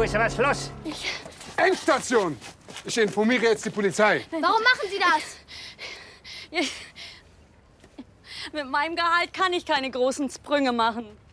ist ja was los? Endstation! Ich informiere jetzt die Polizei. Warum machen Sie das? Mit meinem Gehalt kann ich keine großen Sprünge machen.